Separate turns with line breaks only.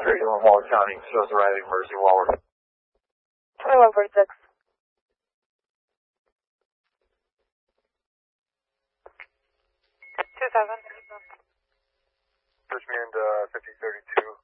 31 Waller County, shows arriving emergency Waller.
2146.
27.
Push me into 5032.